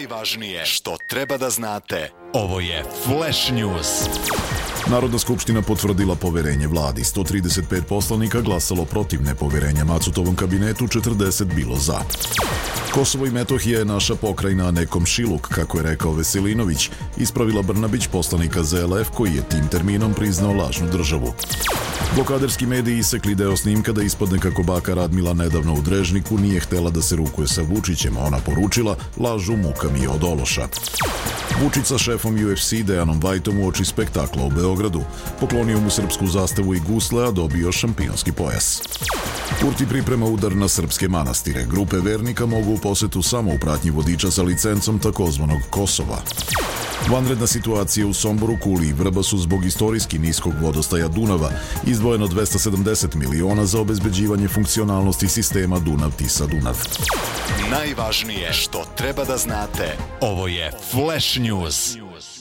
Najvažnije što treba da znate. Ovo je Flash News. Narodna skupština potvrdila poverenje vladi. 135 poslanika glasalo protiv nepoverenja Macutovom kabinetu, 40 bilo za. Kosovo i Metohija je naša pokrajina, a ne komšiluk, kako je rekao Veselinović, ispravila Brnabić, poslanika ZLF, koji je tim terminom priznao lažnu državu. Blokaderski mediji isekli deo snimka da ispadne kako baka Radmila nedavno u Drežniku nije htela da se rukuje sa Vučićem, a ona poručila: lažu, muka mi je od ološa. Vučić sa šefom UFC Dejanom Vajtom uoči spektakla u Beogradu. Poklonio mu srpsku zastavu i gusle, a dobio šampionski pojas. Kurti priprema udar na srpske manastire. Grupe vernika mogu u posetu samo u pratnji vodiča sa licencom takozvanog Kosova. Vanredna situacija u Somboru, Kuli i Vrbasu zbog istorijski niskog vodostaja Dunava, izdvojeno 270 miliona za obezbeđivanje funkcionalnosti sistema Dunav-Tisa-Dunav. Najvažnije što treba da znate. Ovo je Flash News.